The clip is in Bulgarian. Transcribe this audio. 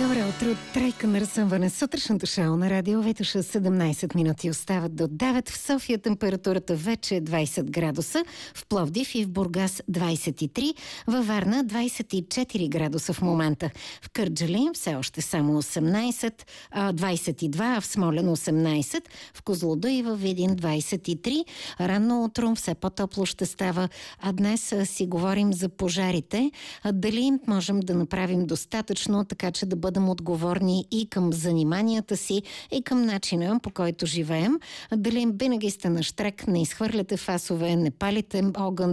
Добро утро, Трайка на разсъмване. Сутрешното шоу на радио Витуша. 17 минути остават до 9. В София температурата вече е 20 градуса, в Пловдив и в Бургас 23, във Варна 24 градуса в момента. В Кърджали все още само 22, а в Смолян 18, в Козлодуй и във Видин 23. Ранно утро все по-топло ще става, а днес си говорим за пожарите. Дали можем да направим достатъчно, така че да бъдем отговорни и към заниманията си, и към начина, по който живеем. Дали винаги сте на щрек, не изхвърляте фасове, не палите огън,